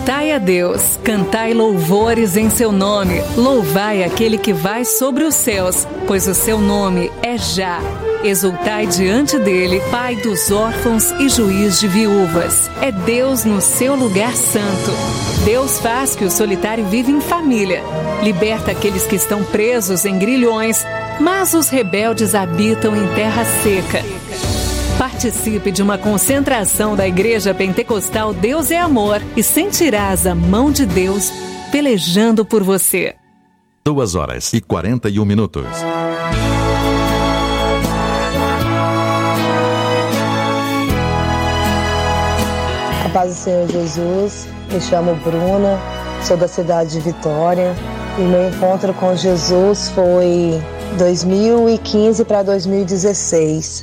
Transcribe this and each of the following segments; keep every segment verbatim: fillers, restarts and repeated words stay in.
Exaltai a Deus, cantai louvores em seu nome, louvai aquele que vai sobre os céus, pois o seu nome é Já. Exultai diante dele, Pai dos órfãos e juiz de viúvas. É Deus no seu lugar santo. Deus faz que o solitário viva em família. Liberta aqueles que estão presos em grilhões, mas os rebeldes habitam em terra seca. Participe de uma concentração da Igreja Pentecostal Deus é Amor e sentirás a mão de Deus pelejando por você. Duas horas e quarenta e um minutos. A paz do Senhor Jesus, me chamo Bruna, sou da cidade de Vitória e meu encontro com Jesus foi dois mil e quinze para dois mil e dezesseis.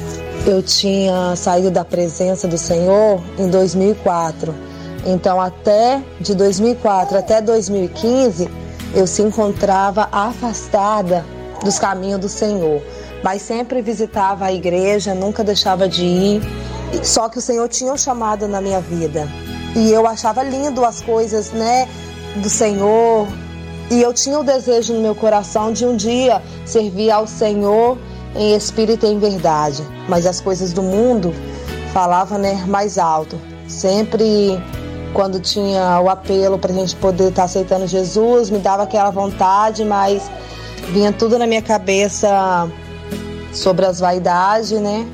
Eu tinha saído da presença do Senhor em dois mil e quatro, então até de dois mil e quatro até dois mil e quinze eu se encontrava afastada dos caminhos do Senhor, mas sempre visitava a igreja, nunca deixava de ir. Só que o Senhor tinha um chamado na minha vida e eu achava lindo as coisas, né, do Senhor, e eu tinha o desejo no meu coração de um dia servir ao Senhor em espírito e em verdade, mas as coisas do mundo falavam, né, mais alto. Sempre quando tinha o apelo para a gente poder estar aceitando Jesus, me dava aquela vontade, mas vinha tudo na minha cabeça sobre as vaidades, né?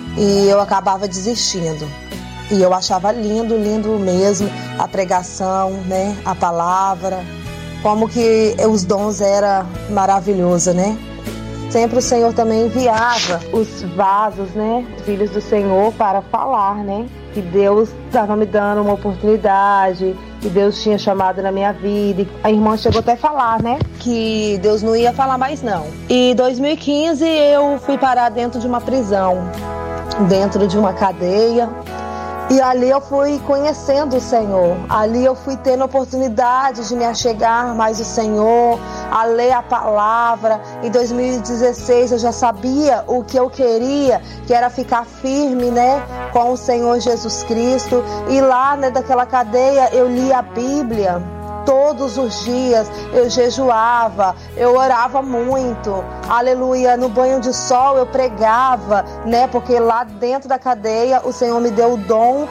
E eu acabava desistindo. E eu achava lindo, lindo mesmo a pregação, né? A palavra, como que os dons eram maravilhosos, né? Sempre o Senhor também enviava os vasos, né? Filhos do Senhor para falar, né? Que Deus estava me dando uma oportunidade, que Deus tinha chamado na minha vida. A irmã chegou até a falar, né? Que Deus não ia falar mais não. E em dois mil e quinze eu fui parar dentro de uma prisão, dentro de uma cadeia, e ali eu fui conhecendo o Senhor, ali eu fui tendo a oportunidade de me achegar mais ao Senhor, a ler a palavra. Em dois mil e dezesseis eu já sabia o que eu queria, que era ficar firme, né, com o Senhor Jesus Cristo, e lá, né, daquela cadeia eu li a Bíblia. Todos os dias eu jejuava, eu orava muito, aleluia, no banho de sol eu pregava, né, porque lá dentro da cadeia o Senhor me deu o dom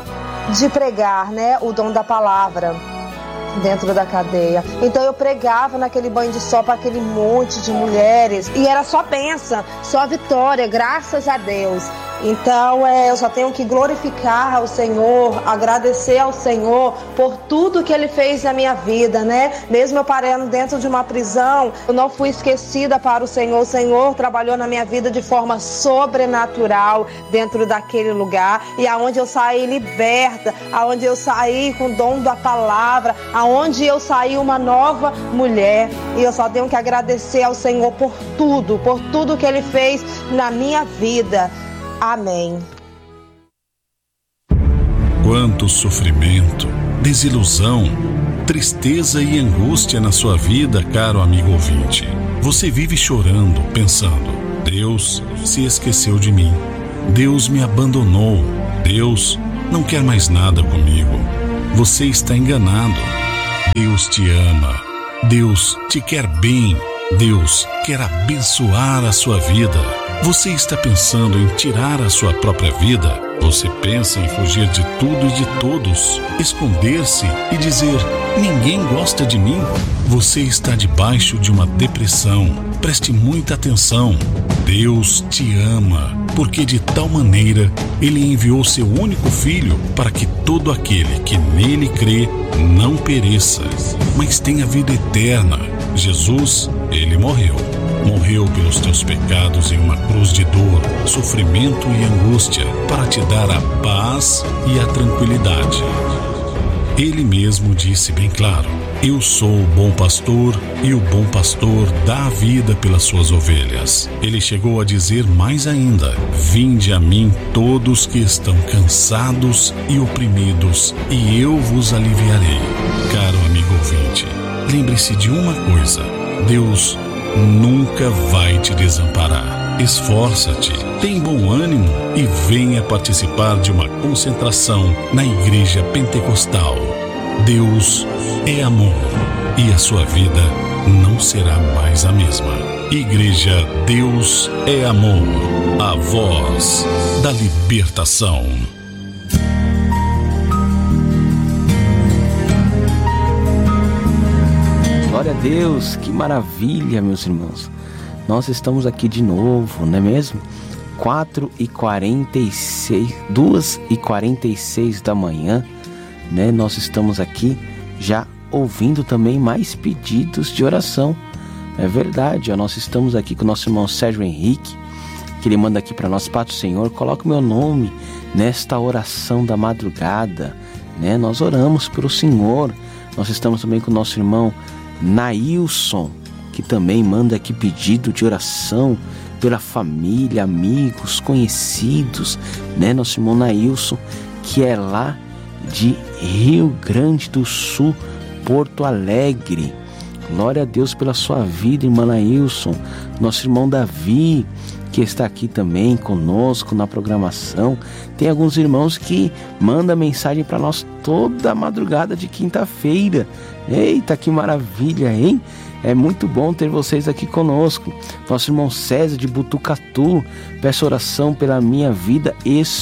de pregar, né, o dom da palavra dentro da cadeia. Então eu pregava naquele banho de sol para aquele monte de mulheres e era só bênção, só vitória, graças a Deus. Então é, eu só tenho que glorificar ao Senhor, agradecer ao Senhor por tudo que Ele fez na minha vida, né? Mesmo eu parando dentro de uma prisão, eu não fui esquecida para o Senhor. O Senhor trabalhou na minha vida de forma sobrenatural dentro daquele lugar, e aonde eu saí liberta, aonde eu saí com o dom da palavra, aonde eu saí uma nova mulher. E eu só tenho que agradecer ao Senhor por tudo, por tudo que Ele fez na minha vida. Amém. Quanto sofrimento, desilusão, tristeza e angústia na sua vida, caro amigo ouvinte. Você vive chorando, pensando: Deus se esqueceu de mim, Deus me abandonou, Deus não quer mais nada comigo. Você está enganado. Deus te ama, Deus te quer bem, Deus quer abençoar a sua vida. Você está pensando em tirar a sua própria vida? Você pensa em fugir de tudo e de todos, esconder-se e dizer: ninguém gosta de mim? Você está debaixo de uma depressão. Preste muita atenção. Deus te ama, porque de tal maneira Ele enviou seu único Filho para que todo aquele que nele crê não pereça, mas tenha vida eterna. Jesus, Ele morreu. Morreu pelos teus pecados em uma cruz de dor, sofrimento e angústia, para te dar a paz e a tranquilidade. Ele mesmo disse bem claro: eu sou o bom pastor, e o bom pastor dá a vida pelas suas ovelhas. Ele chegou a dizer mais ainda: vinde a mim todos que estão cansados e oprimidos, e eu vos aliviarei. Caro amigo ouvinte, lembre-se de uma coisa: Deus nunca vai te desamparar. Esforça-te, tem bom ânimo e venha participar de uma concentração na Igreja Pentecostal. Deus é amor e a sua vida não será mais a mesma. Igreja Deus é Amor, a voz da libertação. Glória a Deus, que maravilha, meus irmãos. Nós estamos aqui de novo, não é mesmo? quatro e quarenta e seis, duas e quarenta e seis da manhã, né? Nós estamos aqui já ouvindo também mais pedidos de oração. É verdade, ó, nós estamos aqui com o nosso irmão Sérgio Henrique, que ele manda aqui para nós: Pai do Senhor, coloca o meu nome nesta oração da madrugada, né? Nós oramos pelo Senhor. Nós estamos também com o nosso irmão Nailson, que também manda aqui pedido de oração pela família, amigos, conhecidos, né? Nosso irmão Nailson, que é lá de Rio Grande do Sul, Porto Alegre. Glória a Deus pela sua vida, irmã Nailson. Nosso irmão Davi, que está aqui também conosco na programação. Tem alguns irmãos que mandam mensagem para nós toda madrugada de quinta-feira. Eita, que maravilha, hein? É muito bom ter vocês aqui conosco. Nosso irmão César de Butucatu, peço oração pela minha vida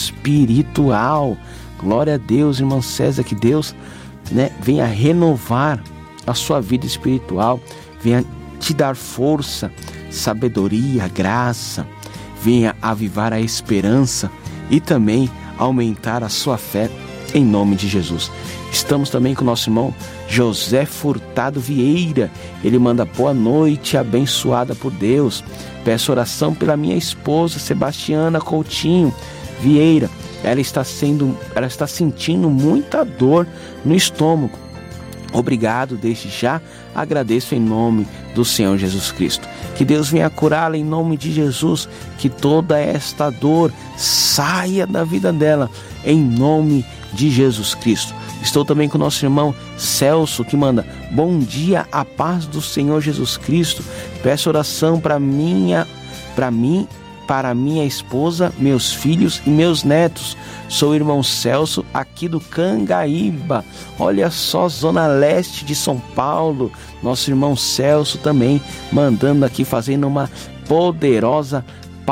espiritual. Glória a Deus, irmão César, que Deus, né, venha renovar a sua vida espiritual, venha te dar força, sabedoria, graça, venha avivar a esperança e também aumentar a sua fé em nome de Jesus. Estamos também com o nosso irmão José Furtado Vieira. Ele manda: boa noite, abençoada por Deus. Peço oração pela minha esposa Sebastiana Coutinho Vieira. Ela está sendo, ela está sentindo muita dor no estômago. Obrigado desde já, agradeço em nome do Senhor Jesus Cristo. Que Deus venha curá-la em nome de Jesus, que toda esta dor saia da vida dela em nome de Jesus Cristo. Estou também com o nosso irmão Celso, que manda: bom dia, a paz do Senhor Jesus Cristo. Peço oração para minha, para mim, para minha esposa, meus filhos e meus netos. Sou o irmão Celso, aqui do Cangaíba. Olha só, zona leste de São Paulo. Nosso irmão Celso também mandando aqui, fazendo uma poderosa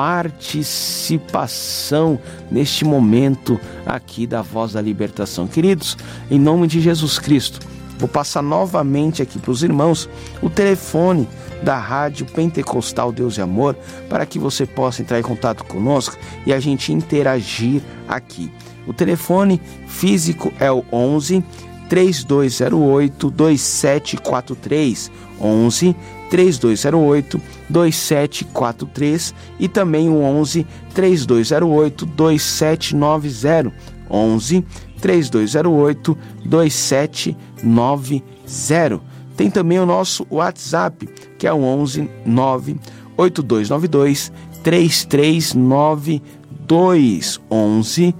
participação neste momento aqui da Voz da Libertação. Queridos, em nome de Jesus Cristo, vou passar novamente aqui para os irmãos o telefone da Rádio Pentecostal Deus e Amor, para que você possa entrar em contato conosco e a gente interagir aqui. O telefone físico é o onze, três dois zero oito, dois sete quatro três, onze, três dois zero oito, dois sete quatro três, e também o onze, três dois zero oito, dois sete nove zero, onze, três dois zero oito, dois sete nove zero. Tem também o nosso WhatsApp, que é o onze, nove oito dois nove dois, três três nove dois, onze,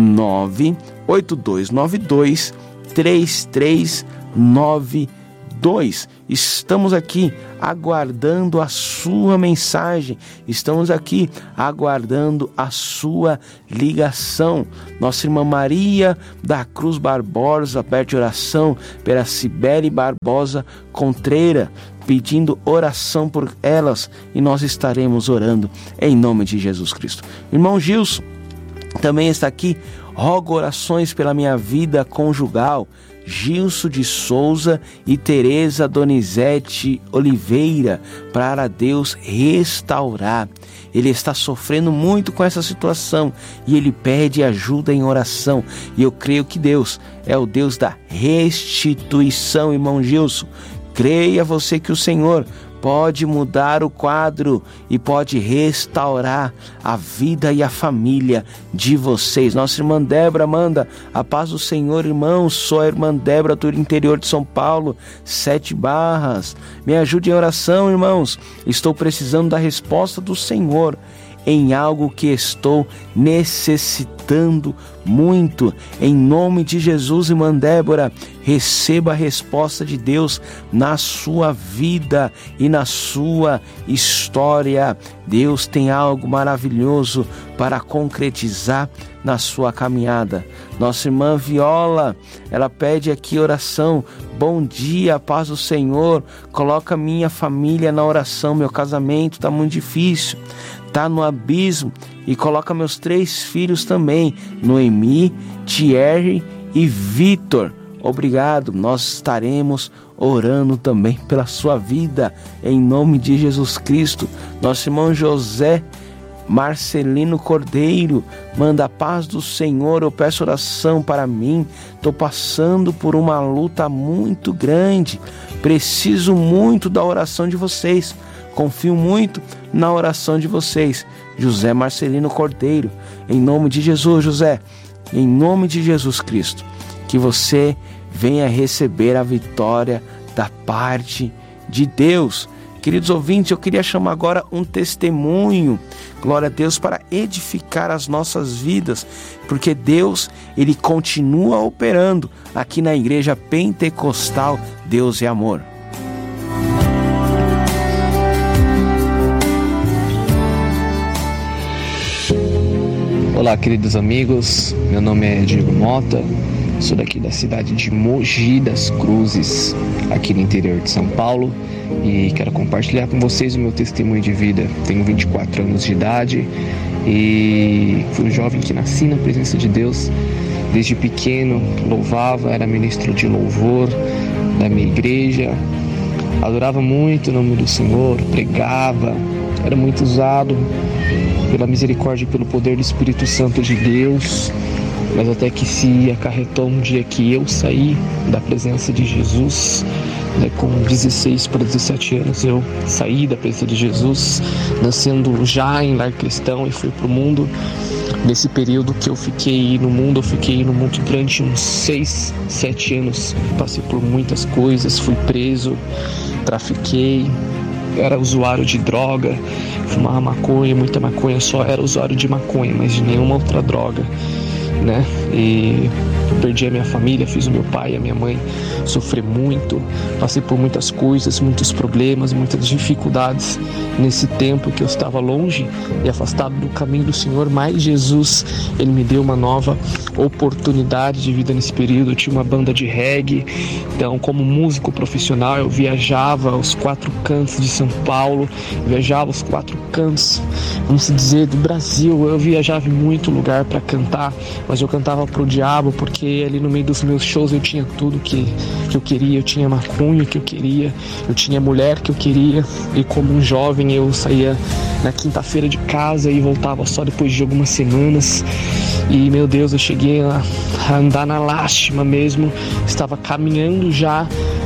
nove oito dois nove dois, três três nove dois. Estamos aqui aguardando a sua mensagem, estamos aqui aguardando a sua ligação. Nossa irmã Maria da Cruz Barbosa pede oração pela Cibele Barbosa Contreira, pedindo oração por elas, e nós estaremos orando em nome de Jesus Cristo. Irmão Gilson também está aqui: rogo orações pela minha vida conjugal, Gilson de Souza e Tereza Donizete Oliveira, para Deus restaurar. Ele está sofrendo muito com essa situação e ele pede ajuda em oração, e eu creio que Deus é o Deus da restituição, irmão Gilson. Creia você que o Senhor pode mudar o quadro e pode restaurar a vida e a família de vocês. Nossa irmã Débora manda: a paz do Senhor, irmãos. Sou a irmã Débora do interior de São Paulo, Sete Barras. Me ajude em oração, irmãos. Estou precisando da resposta do Senhor em algo que estou necessitando muito. Em nome de Jesus, irmã Débora, receba a resposta de Deus na sua vida e na sua história. Deus tem algo maravilhoso para concretizar na sua caminhada. Nossa irmã Viola, ela pede aqui oração. Bom dia, paz do Senhor. Coloca minha família na oração. Meu casamento está muito difícil, está no abismo. E coloca meus três filhos também, Noemi, Thierry e Vitor. Obrigado, nós estaremos orando também pela sua vida, em nome de Jesus Cristo. Nosso irmão José Marcelino Cordeiro manda a paz do Senhor, eu peço oração para mim, estou passando por uma luta muito grande, preciso muito da oração de vocês, confio muito na oração de vocês. José Marcelino Cordeiro, em nome de Jesus, José, em nome de Jesus Cristo, que você venha receber a vitória da parte de Deus. Queridos ouvintes, eu queria chamar agora um testemunho, glória a Deus, para edificar as nossas vidas, porque Deus, Ele continua operando aqui na Igreja Pentecostal Deus é Amor. Olá, queridos amigos, meu nome é Diego Mota, sou daqui da cidade de Mogi das Cruzes, aqui no interior de São Paulo, e quero compartilhar com vocês o meu testemunho de vida. Tenho vinte e quatro anos de idade e fui um jovem que nasci na presença de Deus. Desde pequeno louvava, era ministro de louvor da minha igreja, adorava muito o nome do Senhor, pregava, era muito usado pela misericórdia e pelo poder do Espírito Santo de Deus, mas até que se acarretou um dia que eu saí da presença de Jesus, né, com dezesseis para dezessete anos eu saí da presença de Jesus, nascendo já em lar cristão, e fui para o mundo. Nesse período que eu fiquei no mundo, eu fiquei no mundo durante uns seis, sete anos, passei por muitas coisas, fui preso, trafiquei, era usuário de droga, fumava maconha, muita maconha, só era usuário de maconha, mas de nenhuma outra droga, né? E perdi a minha família, fiz o meu pai e a minha mãe sofrer muito, passei por muitas coisas, muitos problemas, muitas dificuldades nesse tempo que eu estava longe e afastado do caminho do Senhor, mas Jesus, Ele me deu uma nova oportunidade de vida nesse período. Eu tinha uma banda de reggae, então como músico profissional eu viajava aos quatro cantos de São Paulo, viajava aos quatro cantos, vamos dizer, do Brasil. Eu viajava em muito lugar para cantar, mas eu cantava pro diabo, porque ali no meio dos meus shows eu tinha tudo que, que eu queria. Eu tinha maconha que eu queria, eu tinha mulher que eu queria, e como um jovem eu saía na quinta-feira de casa e voltava só depois de algumas semanas. E meu Deus, eu cheguei a, a andar na lástima mesmo, estava caminhando já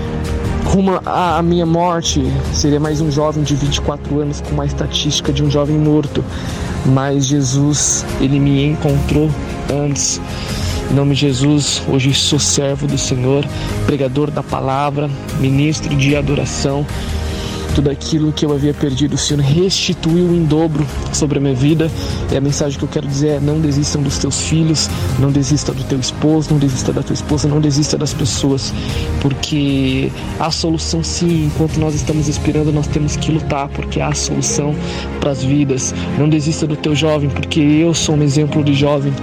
rumo à minha morte. Seria mais um jovem de vinte e quatro anos com uma estatística de um jovem morto, mas Jesus, Ele me encontrou antes. Em nome de Jesus, hoje sou servo do Senhor, pregador da palavra, ministro de adoração. Tudo aquilo que eu havia perdido, o Senhor restituiu em dobro sobre a minha vida. E a mensagem que eu quero dizer é: não desistam dos teus filhos, não desista do teu esposo, não desista da tua esposa, não desista das pessoas, porque há solução sim. Enquanto nós estamos esperando, nós temos que lutar, porque há solução para as vidas. Não desista do teu jovem, porque eu sou um exemplo de jovem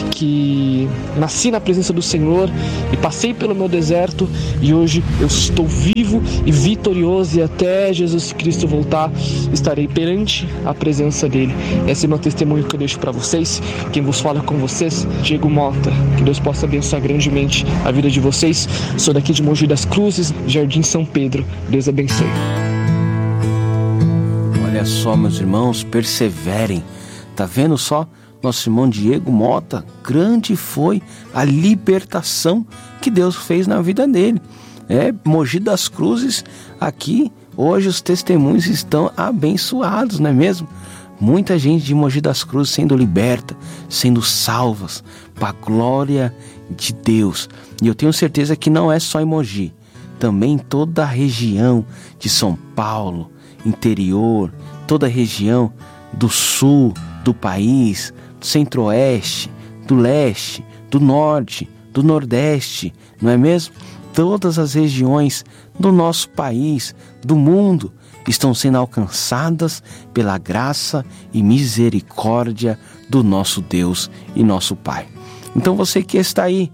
que nasci na presença do Senhor e passei pelo meu deserto, e hoje eu estou vivo e vitorioso, e até Jesus Cristo voltar, estarei perante a presença dele. Esse é o meu testemunho que eu deixo para vocês. Quem vos fala com vocês, Diego Mota. Que Deus possa abençoar grandemente a vida de vocês. Sou daqui de Mogi das Cruzes, Jardim São Pedro. Deus abençoe. Olha só, meus irmãos, perseverem. Tá vendo só? Nosso irmão Diego Mota, grande foi a libertação que Deus fez na vida dele. É, Mogi das Cruzes, aqui, hoje os testemunhos estão abençoados, não é mesmo? Muita gente de Mogi das Cruzes sendo liberta, sendo salvas, para a glória de Deus. E eu tenho certeza que não é só em Mogi, também em toda a região de São Paulo, interior, toda a região do sul do país, do centro-oeste, do leste, do norte, do nordeste, não é mesmo? Todas as regiões do nosso país, do mundo, estão sendo alcançadas pela graça e misericórdia do nosso Deus e nosso Pai. Então você que está aí,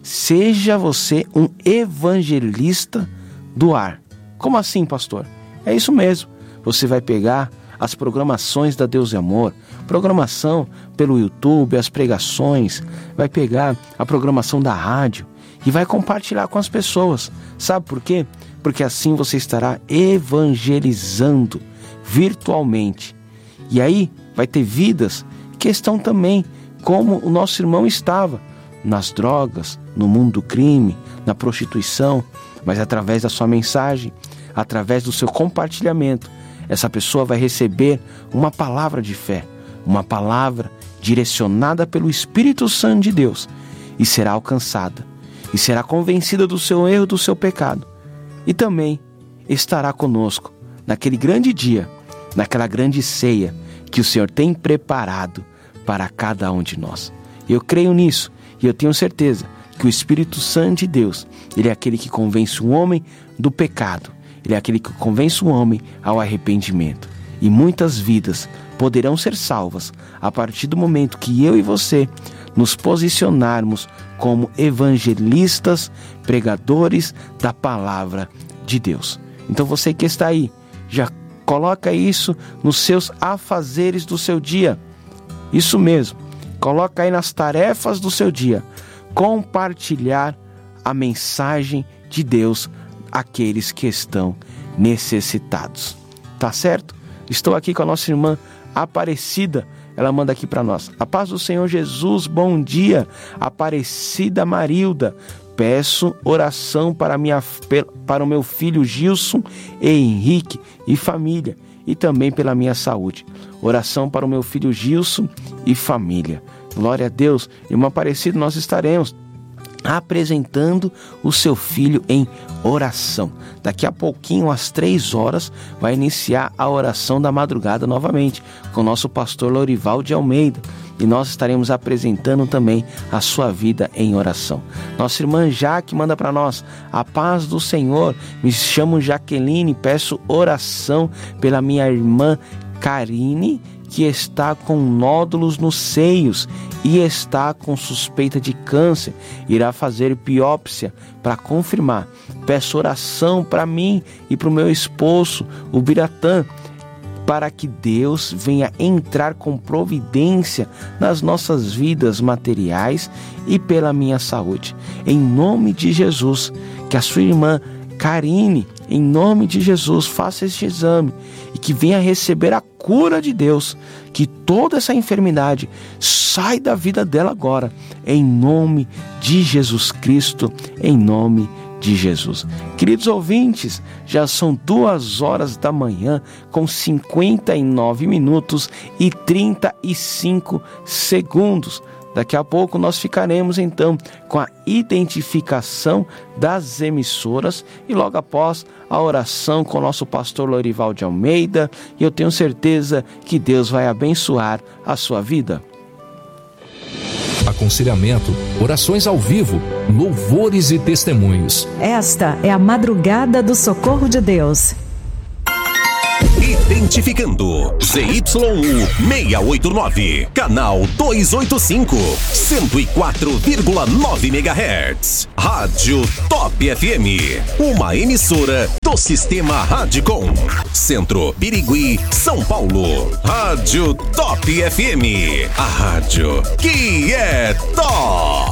seja você um evangelista do ar. Como assim, pastor? É isso mesmo. Você vai pegar as programações da Deus e Amor, programação pelo YouTube, as pregações, vai pegar a programação da rádio e vai compartilhar com as pessoas. Sabe por quê? Porque assim você estará evangelizando virtualmente. E aí vai ter vidas que estão também como o nosso irmão estava, nas drogas, no mundo do crime, na prostituição, mas através da sua mensagem, através do seu compartilhamento, essa pessoa vai receber uma palavra de fé, uma palavra direcionada pelo Espírito Santo de Deus e será alcançada, e será convencida do seu erro, do seu pecado, e também estará conosco naquele grande dia, naquela grande ceia que o Senhor tem preparado para cada um de nós. Eu creio nisso e eu tenho certeza que o Espírito Santo de Deus, ele é aquele que convence o homem do pecado, ele é aquele que convence o homem ao arrependimento. E muitas vidas poderão ser salvas a partir do momento que eu e você nos posicionarmos como evangelistas, pregadores da palavra de Deus. Então você que está aí, já coloca isso nos seus afazeres do seu dia. Isso mesmo, coloca aí nas tarefas do seu dia, compartilhar a mensagem de Deus àqueles que estão necessitados. Tá certo? Estou aqui com a nossa irmã Aparecida. Ela manda aqui para nós: a paz do Senhor Jesus, bom dia. Aparecida Marilda, peço oração para, minha, para o meu filho Gilson e Henrique e família, e também pela minha saúde. Oração para o meu filho Gilson e família. Glória a Deus. Irmã Aparecida, nós estaremos apresentando o seu filho em oração. Daqui a pouquinho, às três horas, vai iniciar a oração da madrugada novamente, com o nosso pastor Lorival de Almeida. E nós estaremos apresentando também a sua vida em oração. Nossa irmã Jaque manda para nós: a paz do Senhor, me chamo Jaqueline, peço oração pela minha irmã Karine, que está com nódulos nos seios e está com suspeita de câncer, irá fazer biópsia para confirmar. Peço oração para mim e para o meu esposo, o Biratã, para que Deus venha entrar com providência nas nossas vidas materiais e pela minha saúde. Em nome de Jesus, que a sua irmã Karine, em nome de Jesus, faça este exame e que venha receber a cura de Deus, que toda essa enfermidade sai da vida dela agora, em nome de Jesus Cristo, em nome de Jesus. Queridos ouvintes, já são duas horas da manhã com cinquenta e nove minutos e trinta e cinco segundos. Daqui a pouco nós ficaremos então com a identificação das emissoras e logo após a oração com o nosso pastor Lorival de Almeida, e eu tenho certeza que Deus vai abençoar a sua vida. Aconselhamento, orações ao vivo, louvores e testemunhos. Esta é a Madrugada do Socorro de Deus. Identificando Z Y U seiscentos e oitenta e nove, canal duzentos e oitenta e cinco, cento e quatro vírgula nove megahertz. Rádio Top F M, uma emissora do Sistema Radicom. Centro, Birigui, São Paulo. Rádio Top F M, a rádio que é top.